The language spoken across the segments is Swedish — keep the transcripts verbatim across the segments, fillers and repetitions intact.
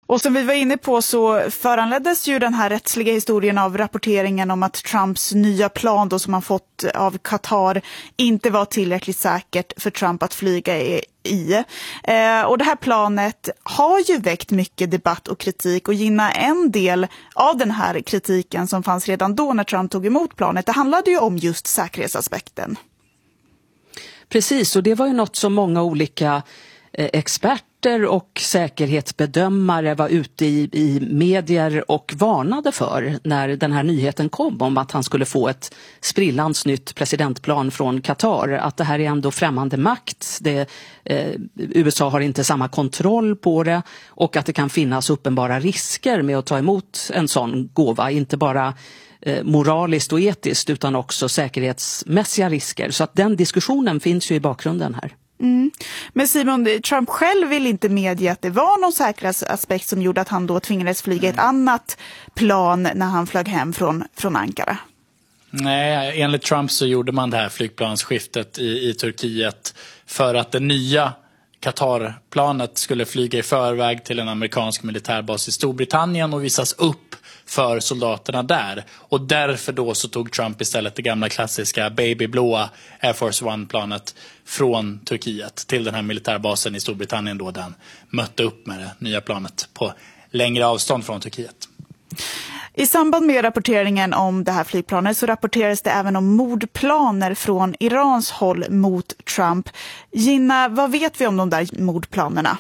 Och som vi var inne på så föranleddes ju den här rättsliga historien av rapporteringen om att Trumps nya plan då som han fått av Qatar inte var tillräckligt säkert för Trump att flyga i. Eh, och det här planet har ju väckt mycket debatt och kritik, och Gina, en del av den här kritiken som fanns redan då när Trump tog emot planet, det handlade ju om just säkerhetsaspekten. Precis, och det var ju något som många olika eh, experter och säkerhetsbedömare var ute i, i medier och varnade för när den här nyheten kom om att han skulle få ett sprillans nytt presidentplan från Qatar. Att det här är ändå främmande makt, det, eh, U S A har inte samma kontroll på det, och att det kan finnas uppenbara risker med att ta emot en sån gåva, inte bara eh, moraliskt och etiskt utan också säkerhetsmässiga risker. Så att den diskussionen finns ju i bakgrunden här. Mm. Men Simon, Trump själv vill inte medge att det var någon säkerhetsaspekt som gjorde att han då tvingades flyga ett annat plan när han flög hem från, från Ankara. Nej, enligt Trump så gjorde man det här flygplansskiftet i, i Turkiet för att det nya Qatar-planet skulle flyga i förväg till en amerikansk militärbas i Storbritannien och visas upp för soldaterna där. Och därför då så tog Trump istället det gamla klassiska babyblåa Air Force One-planet från Turkiet till den här militärbasen i Storbritannien då den mötte upp med det nya planet på längre avstånd från Turkiet. I samband med rapporteringen om det här flygplanet så rapporterades det även om mordplaner från Irans håll mot Trump. Gina, vad vet vi om de där mordplanerna?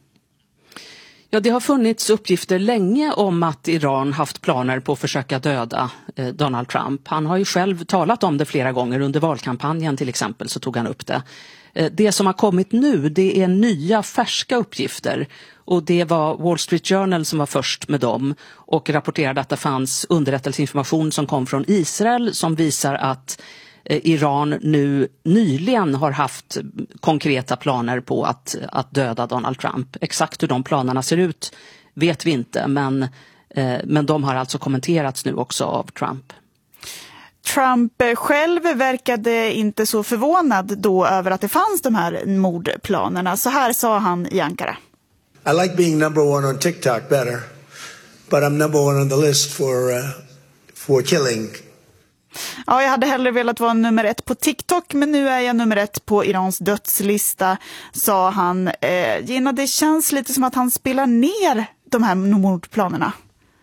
Ja, det har funnits uppgifter länge om att Iran haft planer på att försöka döda eh, Donald Trump. Han har ju själv talat om det flera gånger under valkampanjen till exempel, så tog han upp det. Eh, det som har kommit nu, det är nya färska uppgifter, och det var Wall Street Journal som var först med dem och rapporterade att det fanns underrättelseinformation som kom från Israel som visar att Iran nu nyligen har haft konkreta planer på att, att döda Donald Trump. Exakt hur de planerna ser ut vet vi inte, men, eh, men de har alltså kommenterats nu också av Trump. Trump själv verkade inte så förvånad då över att det fanns de här mordplanerna. Så här sa han i Ankara. I like being number one on TikTok better, but I'm number one on the list for, uh, for killing. Ja, jag hade hellre velat vara nummer ett på TikTok, men nu är jag nummer ett på Irans dödslista, sa han. Eh, Gina, det känns lite som att han spelar ner de här mordplanerna.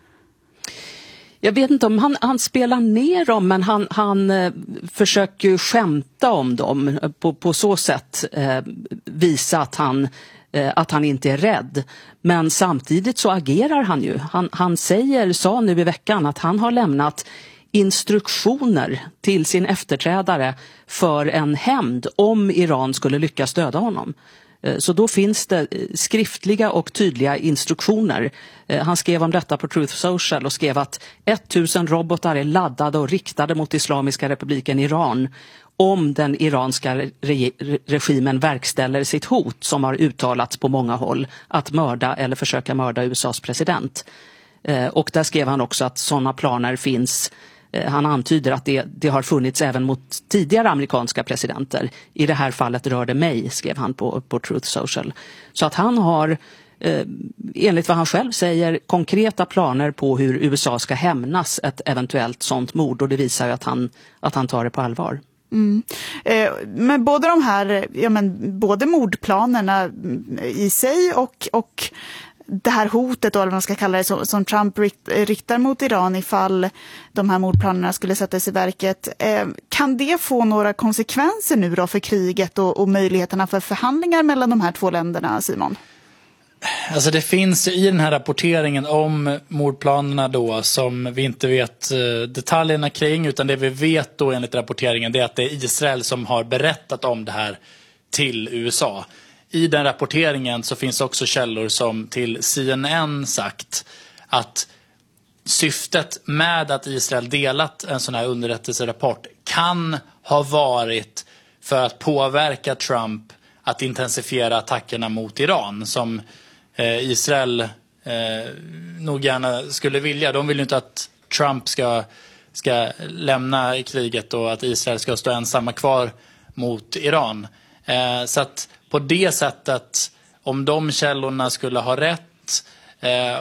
Jag vet inte om han, han spelar ner dem, men han, han eh, försöker skämta om dem på, på så sätt eh, visa att han, eh, att han inte är rädd. Men samtidigt så agerar han ju. Han, han säger, sa nu i veckan att han har lämnat instruktioner till sin efterträdare för en hämnd om Iran skulle lyckas döda honom. Så då finns det skriftliga och tydliga instruktioner. Han skrev om detta på Truth Social och skrev att tusen robotar är laddade och riktade mot Islamiska republiken Iran om den iranska re- regimen verkställer sitt hot som har uttalats på många håll att mörda eller försöka mörda U S A:s president. Och där skrev han också att sådana planer finns. Han antyder att det, det har funnits även mot tidigare amerikanska presidenter. I det här fallet rör det mig, skrev han på, på Truth Social. Så att han har, eh, enligt vad han själv säger, konkreta planer på hur U S A ska hämnas ett eventuellt sånt mord. Och det visar ju att han, att han tar det på allvar. Mm. Eh, men både de här, ja men både mordplanerna i sig och... och det här hotet, eller vad man ska kalla det, som, som Trump riktar mot Iran ifall de här mordplanerna skulle sättas i verket. Eh, kan det få några konsekvenser nu då för kriget och, och möjligheterna för förhandlingar mellan de här två länderna, Simon? Alltså det finns i den här rapporteringen om mordplanerna då som vi inte vet eh, detaljerna kring, utan det vi vet då enligt rapporteringen det är att det är Israel som har berättat om det här till U S A. I den rapporteringen så finns också källor som till C N N sagt att syftet med att Israel delat en sån här underrättelserapport kan ha varit för att påverka Trump att intensifiera attackerna mot Iran som eh, Israel eh, nog gärna skulle vilja. De vill ju inte att Trump ska, ska lämna kriget och att Israel ska stå ensamma kvar mot Iran. Eh, så att på det sättet, om de källorna skulle ha rätt eh,